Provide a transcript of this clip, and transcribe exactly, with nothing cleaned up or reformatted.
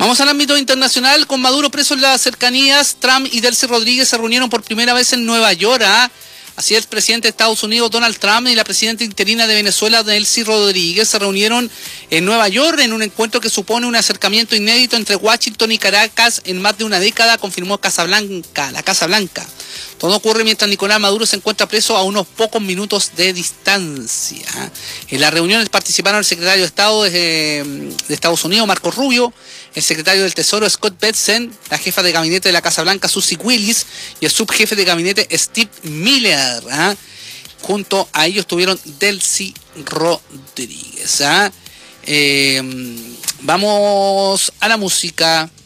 Vamos al ámbito internacional. Con Maduro preso en las cercanías, Trump y Delcy Rodríguez se reunieron por primera vez en Nueva York. ¿eh? Así el presidente de Estados Unidos, Donald Trump, y la presidenta interina de Venezuela, Delcy Rodríguez, se reunieron en Nueva York en un encuentro que supone un acercamiento inédito entre Washington y Caracas en más de una década, confirmó Casablanca, la Casa Blanca. Todo ocurre mientras Nicolás Maduro se encuentra preso a unos pocos minutos de distancia. En las reuniones participaron el secretario de Estado de, de Estados Unidos, Marco Rubio, el secretario del Tesoro, Scott Bessent, la jefa de gabinete de la Casa Blanca, Susie Willis, y el subjefe de gabinete, Steve Miller. ¿eh? Junto a ellos estuvieron Delcy Rodríguez. ¿eh? Eh, vamos a la música.